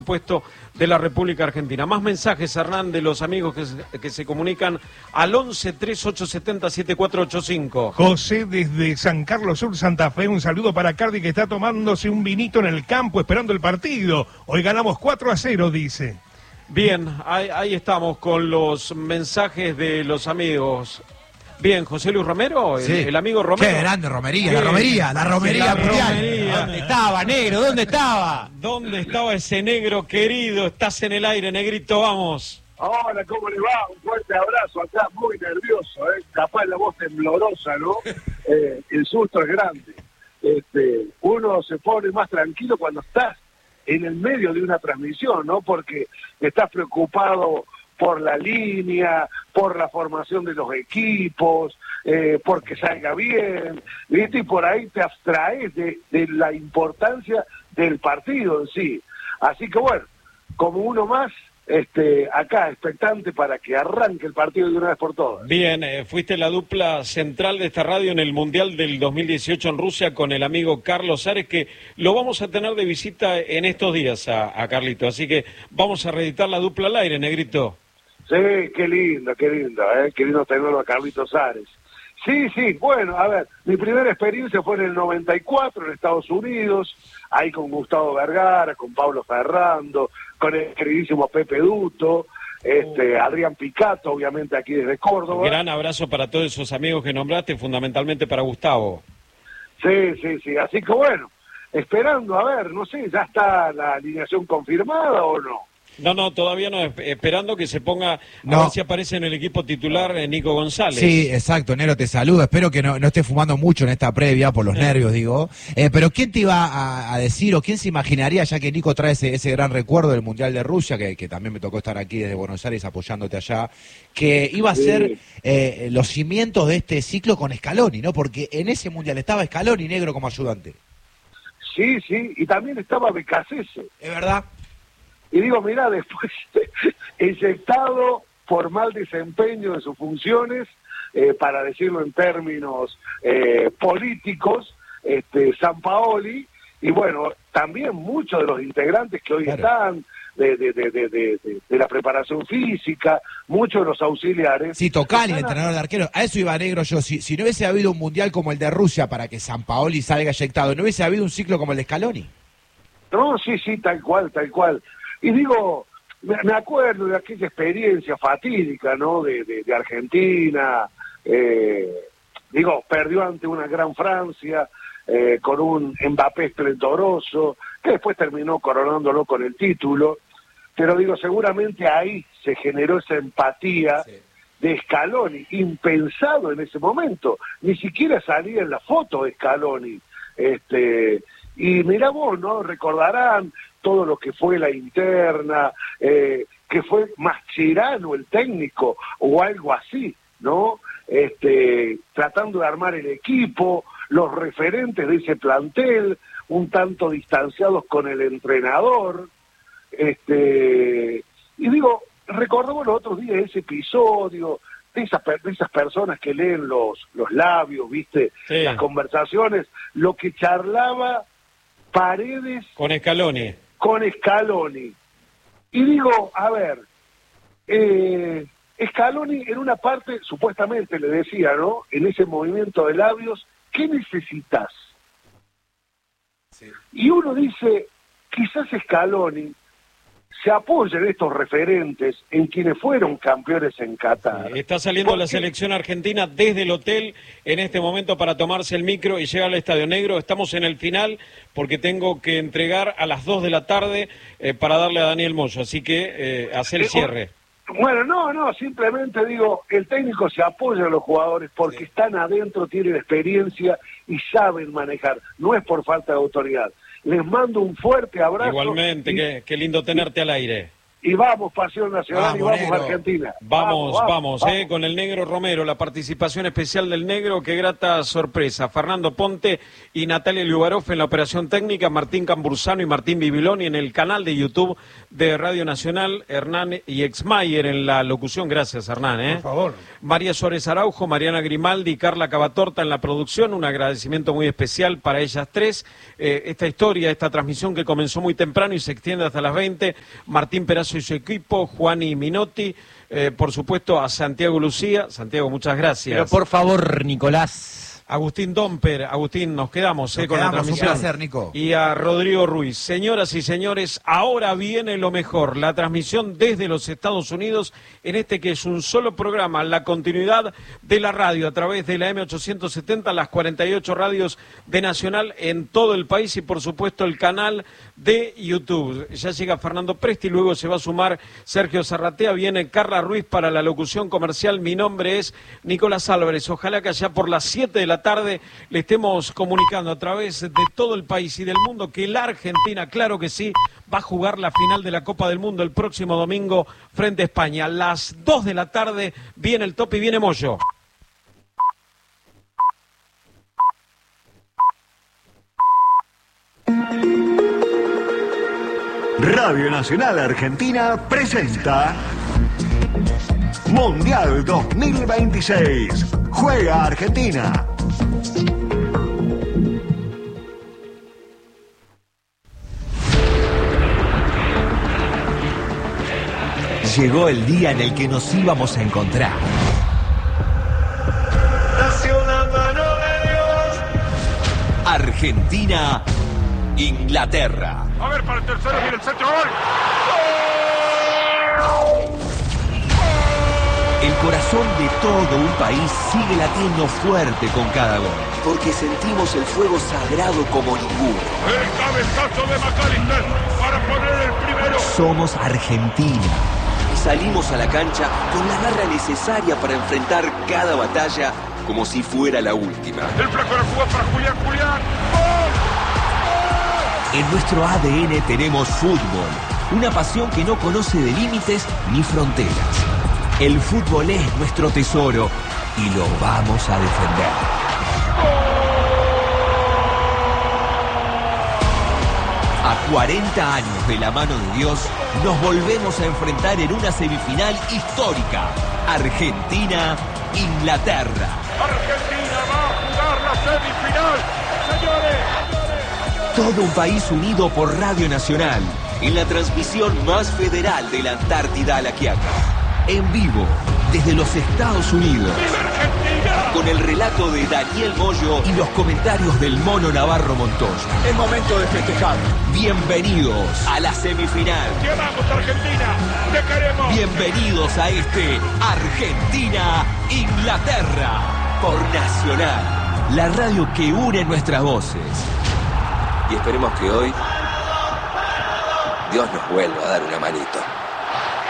Puesto de la República Argentina. Más mensajes, Hernán, de los amigos que se comunican al 11 3870 7485. José desde San Carlos Sur, Santa Fe, un saludo para Cardi que está tomándose un vinito en el campo esperando el partido. Hoy ganamos 4-0, dice. Bien, ahí estamos con los mensajes de los amigos. Bien, José Luis Romero, sí. el amigo Romero. Qué grande romería, la romería mundial. ¿Dónde estaba, negro? ¿Dónde estaba? ¿Dónde estaba ese negro querido? Estás en el aire, negrito, vamos. Hola, ¿cómo le va? Un fuerte abrazo acá, muy nervioso, capaz la voz temblorosa, ¿no? El susto es grande. Uno se pone más tranquilo cuando estás en el medio de una transmisión, ¿no? Porque estás preocupado por la línea, por la formación de los equipos, porque salga bien, ¿viste? Y por ahí te abstraes de la importancia del partido en sí. Así que bueno, como uno más, acá expectante para que arranque el partido de una vez por todas. Bien, fuiste la dupla central de esta radio en el Mundial del 2018 en Rusia con el amigo Carlos Ares, que lo vamos a tener de visita en estos días a Carlito, así que vamos a reeditar la dupla al aire, negrito. Sí, qué lindo, qué lindo tenerlo a Carlitos Ares. Sí, bueno, a ver, mi primera experiencia fue en el 94 en Estados Unidos, ahí con Gustavo Vergara, con Pablo Ferrando, con el queridísimo Pepe Duto, Adrián Picato, obviamente aquí desde Córdoba. Gran abrazo para todos esos amigos que nombraste, fundamentalmente para Gustavo. Sí, así que bueno, esperando, a ver, no sé, ¿ya está la alineación confirmada o no? No, todavía no, esperando que se ponga, a ver si aparece en el equipo titular Nico González. Sí, exacto, Nero, te saludo, espero que no esté fumando mucho en esta previa, por los nervios, digo. Pero ¿quién te iba a decir, o quién se imaginaría, ya que Nico trae ese gran recuerdo del Mundial de Rusia, que también me tocó estar aquí desde Buenos Aires apoyándote allá, que iba a ser los cimientos de este ciclo con Scaloni, ¿no? Porque en ese Mundial estaba Scaloni, negro, como ayudante. Sí, y también estaba Becasese. ¿Es verdad? Y digo, mirá, después inyectado por mal desempeño de sus funciones, para decirlo en términos políticos, Sampaoli, y bueno, también muchos de los integrantes que hoy están, de la preparación física, muchos de los auxiliares. Sí, Tocali, el entrenador de arqueros. A eso iba, negro, yo. Si no hubiese habido un mundial como el de Rusia para que Sampaoli salga eyectado, ¿no hubiese habido un ciclo como el de Scaloni? No, sí, tal cual. Y digo, me acuerdo de aquella experiencia fatídica, ¿no? De Argentina, perdió ante una gran Francia, con un Mbappé esplendoroso, que después terminó coronándolo con el título, pero digo, seguramente ahí se generó esa empatía de Scaloni, impensado en ese momento, ni siquiera salía en la foto de Scaloni, y mirá vos, ¿no? Recordarán todo lo que fue la interna, que fue Mascherano el técnico, o algo así, ¿no? Tratando de armar el equipo, los referentes de ese plantel, un tanto distanciados con el entrenador, y digo, recordamos los otros días ese episodio, de esas personas que leen los labios, ¿viste? Sí. Las conversaciones, lo que charlaba Paredes con Scaloni. Y digo, a ver, Scaloni en una parte, supuestamente le decía, ¿no? En ese movimiento de labios, ¿qué necesitas? Sí. Y uno dice, quizás Scaloni se apoya en estos referentes, en quienes fueron campeones en Qatar. Sí, está saliendo la selección argentina desde el hotel en este momento para tomarse el micro y llegar al Estadio Negro. Estamos en el final porque tengo que entregar a las 2 de la tarde para darle a Daniel Moyo, así que hacer el cierre. Bueno, no, simplemente digo, el técnico se apoya a los jugadores porque están adentro, tienen experiencia y saben manejar, no es por falta de autoridad. Les mando un fuerte abrazo. Igualmente, qué lindo tenerte al aire. y vamos Pasión Nacional, y vamos negro. Argentina. Vamos, con el negro Romero, la participación especial del negro, qué grata sorpresa. Fernando Ponte y Natalia Liubarov en la operación técnica, Martín Cambursano y Martín Bibiloni en el canal de YouTube de Radio Nacional, Hernán y Exmayer en la locución, gracias Hernán. Por favor. María Suárez Araujo, Mariana Grimaldi y Carla Cavatorta en la producción, un agradecimiento muy especial para ellas tres. Esta historia, esta transmisión que comenzó muy temprano y se extiende hasta las 20, Martín Perazo y su equipo, Juani Minotti, por supuesto a Santiago Lucía. Santiago, muchas gracias. Pero por favor, Nicolás. Agustín Domper, Agustín, nos quedamos con la transmisión. Un placer, Nico. Y a Rodrigo Ruiz. Señoras y señores, ahora viene lo mejor, la transmisión desde los Estados Unidos, en este que es un solo programa, la continuidad de la radio a través de la M870, las 48 radios de Nacional en todo el país y por supuesto el canal de YouTube. Ya llega Fernando Presti, luego se va a sumar Sergio Zarratea, viene Carla Ruiz para la locución comercial. Mi nombre es Nicolás Álvarez. Ojalá que allá por las 7 de la tarde le estemos comunicando a través de todo el país y del mundo que la Argentina, claro que sí, va a jugar la final de la Copa del Mundo el próximo domingo frente a España. A las 2 de la tarde viene el top y viene Moyo. Radio Nacional Argentina presenta Mundial 2026. Juega Argentina. Llegó el día en el que nos íbamos a encontrar. Nació la mano de Dios. Argentina, Inglaterra. A ver, para el tercero viene el centro gol. El corazón de todo un país sigue latiendo fuerte con cada gol, porque sentimos el fuego sagrado como ninguno. El cabezazo de McAllister para poner el primero. Somos Argentina y salimos a la cancha con la garra necesaria para enfrentar cada batalla como si fuera la última. El flaco la jugó para Julián. En nuestro ADN tenemos fútbol, una pasión que no conoce de límites ni fronteras. El fútbol es nuestro tesoro y lo vamos a defender. A 40 años de la mano de Dios, nos volvemos a enfrentar en una semifinal histórica. Argentina-Inglaterra. Argentina va a jugar la semifinal, señores. Todo un país unido por Radio Nacional, en la transmisión más federal de la Antártida a la Quiaca. En vivo, desde los Estados Unidos. Con el relato de Daniel Moyo y los comentarios del Mono Navarro Montoya. Es momento de festejar. Bienvenidos a la semifinal. ¡Vamos, Argentina! ¡Te queremos! Bienvenidos a este Argentina-Inglaterra por Nacional, la radio que une nuestras voces. Y esperemos que hoy Dios nos vuelva a dar una manito.